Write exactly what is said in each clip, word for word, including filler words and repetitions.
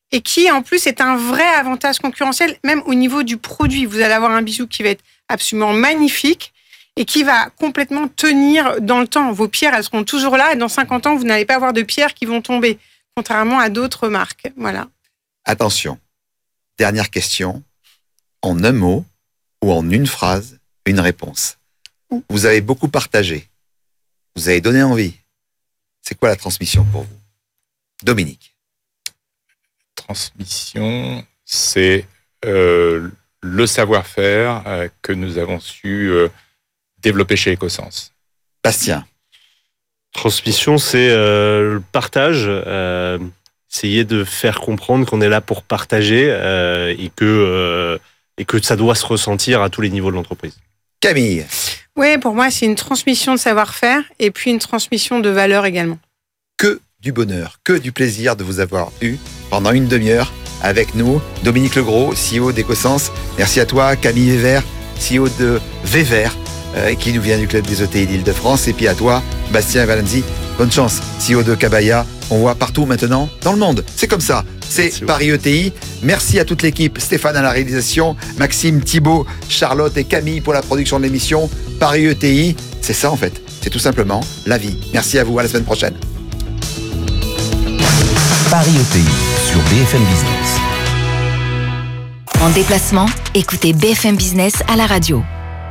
et qui, en plus, est un vrai avantage concurrentiel, même au niveau du produit. Vous allez avoir un bijou qui va être absolument magnifique et qui va complètement tenir dans le temps. Vos pierres, elles seront toujours là et dans cinquante ans, vous n'allez pas avoir de pierres qui vont tomber, contrairement à d'autres marques. Voilà. Attention, dernière question. En un mot ou en une phrase, une réponse. Vous avez beaucoup partagé. Vous avez donné envie. C'est quoi la transmission pour vous ? Dominique. Transmission, c'est euh, le savoir-faire euh, que nous avons su euh, développer chez Ecosens. Bastien. Transmission, c'est euh, le partage. Euh, essayer de faire comprendre qu'on est là pour partager euh, et que euh, et que ça doit se ressentir à tous les niveaux de l'entreprise. Camille. Oui, pour moi, c'est une transmission de savoir-faire et puis une transmission de valeur également. Que du bonheur, que du plaisir de vous avoir eu pendant une demi-heure avec nous. Dominique Legros, C E O d'Ecosens. Merci à toi, Camille Wever, C E O de Wever, euh, qui nous vient du Club des E T I d'Île-de-France. Et puis à toi, Bastien Valenzi. Bonne chance, C E O de Cabaya. On voit partout maintenant dans le monde. C'est comme ça. C'est Merci Paris E T I. Merci à toute l'équipe. Stéphane à la réalisation, Maxime, Thibaut, Charlotte et Camille pour la production de l'émission. Paris E T I, c'est ça en fait. C'est tout simplement la vie. Merci à vous. À la semaine prochaine. Paris E T I sur B F M Business. En déplacement, écoutez B F M Business à la radio.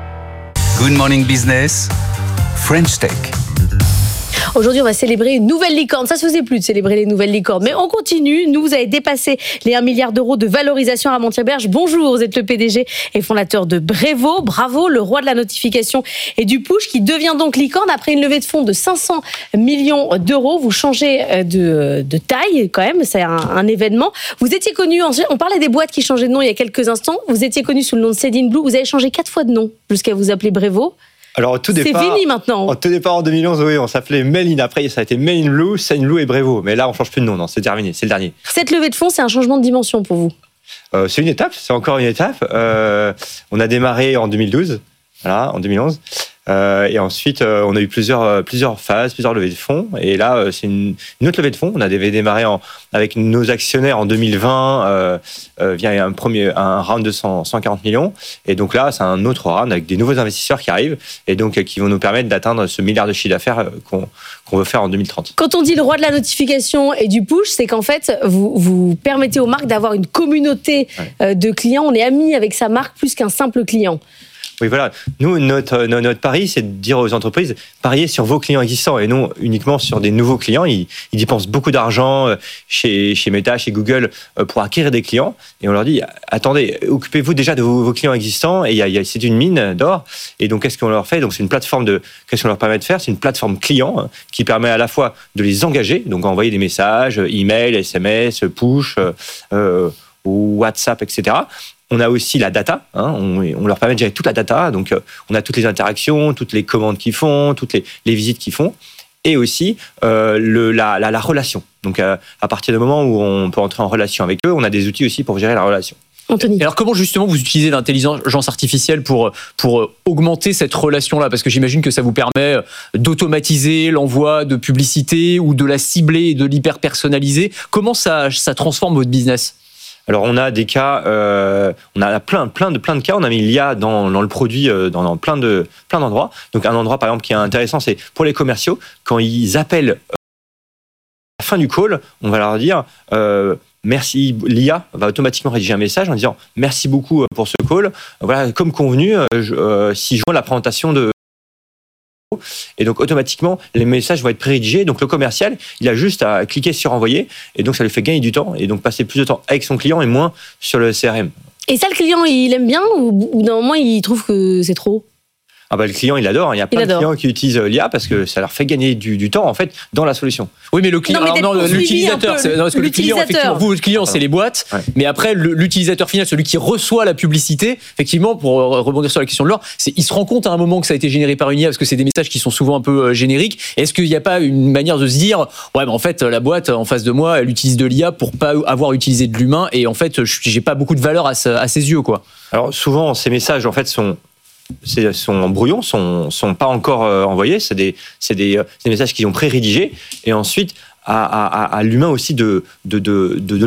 Good Morning Business, French Tech. Aujourd'hui, on va célébrer une nouvelle licorne. Ça se faisait plus de célébrer les nouvelles licornes, mais on continue. Nous, vous avez dépassé les un milliard d'euros de valorisation à Montier-Berge. Bonjour, vous êtes le P D G et fondateur de Brevo. Bravo, le roi de la notification et du push, qui devient donc licorne après une levée de fonds de cinq cents millions d'euros. Vous changez de, de taille quand même, c'est un, un événement. Vous étiez connu, on parlait des boîtes qui changeaient de nom il y a quelques instants. Vous étiez connu sous le nom de Céline Blue. Vous avez changé quatre fois de nom jusqu'à vous appeler Brevo. Alors, au tout départ, c'est fini maintenant. Au tout départ, en deux mille onze, oui, on s'appelait Méline. Après, ça a été Méline Blue, Céline Blue et Brevo. Mais là, on change plus de nom. Non, c'est terminé. C'est le dernier. Cette levée de fonds, c'est un changement de dimension pour vous. Euh, c'est une étape. C'est encore une étape. Euh, on a démarré en deux mille douze. Voilà, en deux mille onze. Euh, et ensuite, euh, on a eu plusieurs, euh, plusieurs phases, plusieurs levées de fonds. Et là, euh, c'est une, une autre levée de fonds. On a démarré en, avec nos actionnaires en deux mille vingt euh, euh, via un, premier, un round de cent, cent quarante millions. Et donc là, c'est un autre round avec des nouveaux investisseurs qui arrivent et donc euh, qui vont nous permettre d'atteindre ce milliard de chiffre d'affaires euh, qu'on, qu'on veut faire en deux mille trente. Quand on dit le roi de la notification et du push, c'est qu'en fait, vous, vous permettez aux marques d'avoir une communauté ouais. euh, de clients. On est amis avec sa marque plus qu'un simple client. Oui, voilà. Nous, notre, notre pari, c'est de dire aux entreprises, pariez sur vos clients existants et non uniquement sur des nouveaux clients. Ils, ils dépensent beaucoup d'argent chez, chez Meta, chez Google pour acquérir des clients. Et on leur dit, attendez, occupez-vous déjà de vos, vos clients existants. Et il y a, il y a, c'est une mine d'or. Et donc, qu'est-ce qu'on leur fait ? Donc, c'est une plateforme de, qu'est-ce qu'on leur permet de faire ? C'est une plateforme client qui permet à la fois de les engager, donc envoyer des messages, email, S M S, push, euh, WhatsApp, et cetera. On a aussi la data, hein, on, on leur permet de gérer toute la data, donc euh, on a toutes les interactions, toutes les commandes qu'ils font, toutes les, les visites qu'ils font, et aussi euh, le, la, la, la relation. Donc euh, à partir du moment où on peut entrer en relation avec eux, on a des outils aussi pour gérer la relation. Anthony. Alors comment justement vous utilisez l'intelligence artificielle pour, pour augmenter cette relation-là ? Parce que j'imagine que ça vous permet d'automatiser l'envoi de publicité ou de la cibler et de l'hyper-personnaliser. Comment ça, ça transforme votre business ? Alors on a des cas, euh, on a plein, plein de, plein de cas. On a mis l'I A dans, dans le produit, euh, dans, dans plein de, plein d'endroits. Donc un endroit par exemple qui est intéressant, c'est pour les commerciaux quand ils appellent euh, à la fin du call, on va leur dire euh, merci. L'I A va automatiquement rédiger un message en disant merci beaucoup pour ce call. Voilà, comme convenu, euh, je, euh, si je vois la présentation de et donc automatiquement les messages vont être pré-rédigés, donc le commercial il a juste à cliquer sur envoyer et donc ça lui fait gagner du temps et donc passer plus de temps avec son client et moins sur le C R M. Et ça le client il aime bien ou, ou d'un moment il trouve que c'est trop ? Ah bah, le client, il adore. Il y a plein de clients qui utilisent l'I A parce que ça leur fait gagner du, du temps, en fait, dans la solution. Oui, mais le client, non, mais alors, non, l'utilisateur, c'est, non, parce que le client, effectivement, vous, le client, c'est les boîtes, ouais. Mais après, le, l'utilisateur final, celui qui reçoit la publicité, effectivement, pour rebondir sur la question de Laure, c'est, il se rend compte à un moment que ça a été généré par une I A parce que c'est des messages qui sont souvent un peu euh, génériques. Et est-ce qu'il n'y a pas une manière de se dire, ouais, mais en fait, la boîte, en face de moi, elle utilise de l'I A pour pas avoir utilisé de l'humain et en fait, j'ai pas beaucoup de valeur à, à ses yeux, quoi. Alors, souvent, ces messages, en fait, sont, C'est, sont en brouillon, sont, sont pas encore euh, envoyés. C'est des, c'est des, euh, c'est des messages qui ont pré-rédigés. Et ensuite, à, à, à l'humain aussi de, de, de, de, de